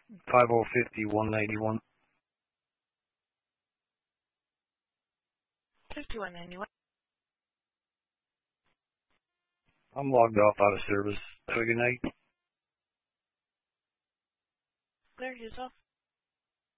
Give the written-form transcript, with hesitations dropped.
505191. 5191. I'm logged off out of service. Have a good night. Clear yourself.